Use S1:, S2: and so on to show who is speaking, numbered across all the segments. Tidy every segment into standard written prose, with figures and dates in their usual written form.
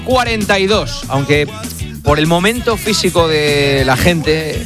S1: 42, aunque por el momento físico de la gente,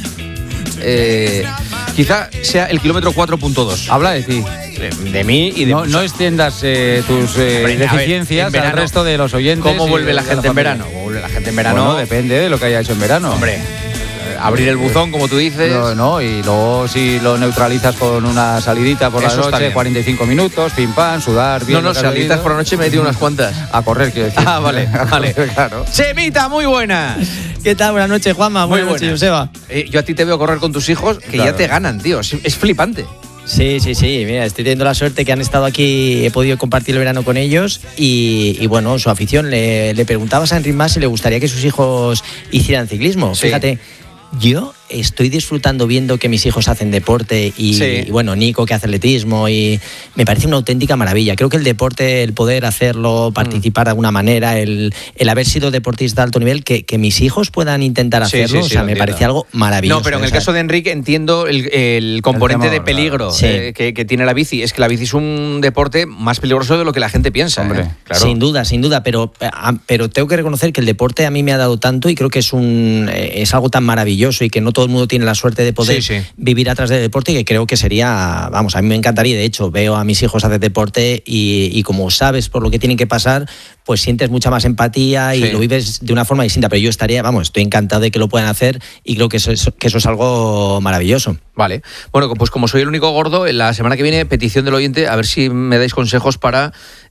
S1: quizá sea el kilómetro 4.2.
S2: Habla de ti.
S1: De mí y de...
S2: No extiendas tus deficiencias al resto de los oyentes.
S1: ¿Cómo vuelve la gente en verano? ¿Cómo vuelve la gente en verano?
S2: Bueno, depende de lo que haya hecho en verano.
S1: Hombre, abrir el buzón, como tú dices.
S2: No, y luego si lo neutralizas con una salidita por la noche, 45 minutos, pim pam, sudar bien.
S1: No, saliditas por la noche me he metido unas cuantas.
S2: A correr, quiero decir.
S1: Ah, vale.
S2: Claro.
S1: Chemita, muy buenas.
S3: ¿Qué tal? Buenas noches, Juanma. Buenas noches, Joseba.
S1: Yo a ti te veo correr con tus hijos que ya te ganan, tío. Es flipante.
S3: Sí. Mira, estoy teniendo la suerte que han estado aquí, he podido compartir el verano con ellos y bueno, su afición. Le preguntabas a Enric Mas si le gustaría que sus hijos hicieran ciclismo. Sí. Fíjate, yo estoy disfrutando viendo que mis hijos hacen deporte y bueno, Nico que hace atletismo y me parece una auténtica maravilla. Creo que el deporte, el poder hacerlo, participar de alguna manera, el haber sido deportista de alto nivel, que mis hijos puedan intentar hacerlo, me parece algo maravilloso.
S1: No, pero en el caso de Enrique entiendo el componente de peligro que tiene la bici. Es que la bici es un deporte más peligroso de lo que la gente piensa.
S3: Hombre, claro. Sin duda, pero tengo que reconocer que el deporte a mí me ha dado tanto y creo que es algo tan maravilloso y que no todo el mundo tiene la suerte de poder vivir atrás del deporte, y que creo que sería, a mí me encantaría. De hecho, veo a mis hijos hacer deporte y como sabes por lo que tienen que pasar, pues sientes mucha más empatía y lo vives de una forma distinta. Pero yo estoy encantado de que lo puedan hacer y creo que eso es algo maravilloso.
S1: Vale. Bueno, pues como soy el único gordo, la semana que viene, petición del oyente, a ver si me dais consejos para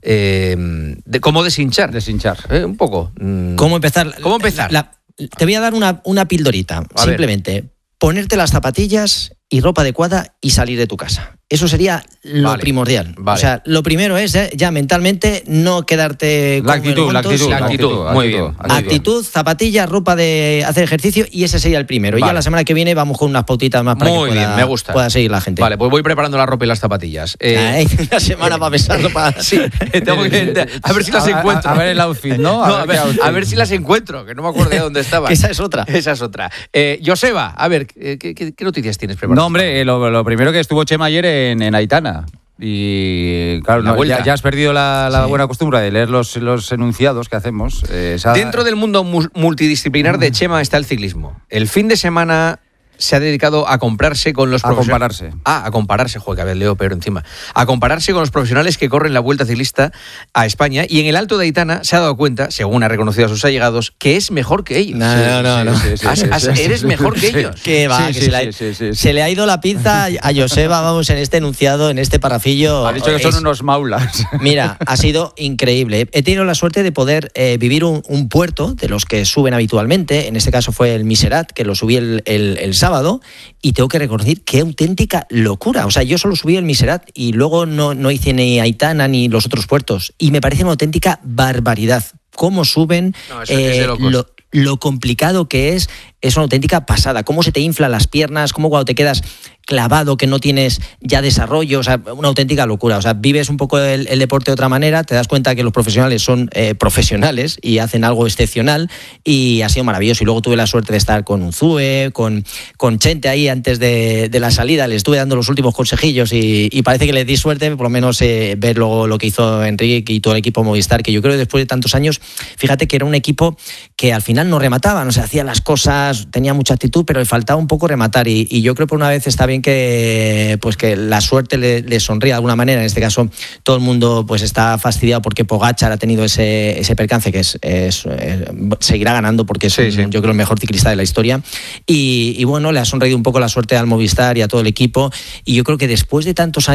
S1: de cómo deshinchar. Un poco.
S3: ¿Cómo empezar? Te voy a dar una pildorita. Simplemente ponerte las zapatillas y ropa adecuada y salir de tu casa. Eso sería lo primordial. Vale. O sea, lo primero es ya mentalmente no quedarte
S2: con la actitud. Muy bien.
S3: Actitud, zapatillas, ropa de hacer ejercicio, y ese sería el primero. Vale. Y ya la semana que viene vamos con unas pautitas más para pueda seguir la gente.
S1: Vale, pues voy preparando la ropa y las zapatillas.
S3: Una semana para pensarlo.
S1: Sí, tengo que a ver si las encuentro.
S2: A ver el outfit, ¿no?
S1: A ver si las encuentro, que no me acuerdo de dónde estaban.
S3: Esa es otra.
S1: Joseba, a ver, ¿qué noticias tienes preparadas?
S2: No, hombre, lo primero que estuvo Chema ayer en Aitana. Y claro, ya has perdido la buena costumbre de leer los enunciados que hacemos.
S1: Dentro del mundo multidisciplinar de Chema está el ciclismo. El fin de semana se ha dedicado a comprarse con los profesionales. A compararse, joder, que a ver, leo peor encima. A compararse con los profesionales que corren la Vuelta Ciclista a España, y en el Alto de Aitana se ha dado cuenta, según ha reconocido a sus allegados, que es mejor que ellos.
S3: No.
S1: Eres mejor que ellos.
S3: ¿Qué va? Se le ha ido la pinza a Joseba, en este enunciado, en este parrafillo.
S2: Ha dicho que son unos maulas.
S3: Mira, ha sido increíble. He tenido la suerte de poder vivir un puerto de los que suben habitualmente. En este caso fue el Miserat, que lo subí el sábado, y tengo que reconocer qué auténtica locura. O sea, yo solo subí el Miserat y luego no hice ni Aitana ni los otros puertos, y me parece una auténtica barbaridad cómo suben, lo complicado que es una auténtica pasada. Cómo se te inflan las piernas, cómo cuando te quedas clavado, que no tienes ya desarrollo, o sea, una auténtica locura. O sea, vives un poco el deporte de otra manera, te das cuenta que los profesionales son profesionales y hacen algo excepcional, y ha sido maravilloso. Y luego tuve la suerte de estar con Unzue, con Chente ahí antes de la salida, le estuve dando los últimos consejillos y parece que le di suerte, por lo menos ver luego lo que hizo Enrique y todo el equipo Movistar, que yo creo que después de tantos años, fíjate que era un equipo que al final no remataban, o sea, hacía las cosas, tenía mucha actitud, pero le faltaba un poco rematar, y yo creo que por una vez está bien que la suerte le sonríe de alguna manera. En este caso todo el mundo pues está fastidiado porque Pogačar ha tenido ese percance, que seguirá ganando porque es yo creo el mejor ciclista de la historia, y bueno, le ha sonreído un poco la suerte al Movistar y a todo el equipo, y yo creo que después de tantos años